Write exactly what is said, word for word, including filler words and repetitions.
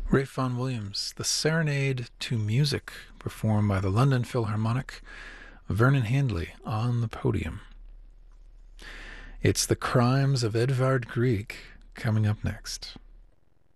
Ralph Vaughan Williams, The Serenade to Music, performed by the London Philharmonic, Vernon Handley on the podium. It's The Crimes of Edvard Grieg coming up next.